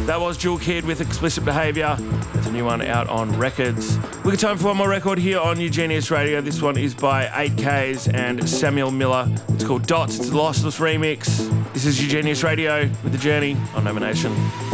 That was Jewel Kid with Explicit Behaviour. There's a new one out on Records. We got time for one more record here on New Genius Radio. This one is by 8Ks and Samuel Miller. It's called Dots. It's a Lossless remix. This is New Genius Radio with The Journey on Nomination.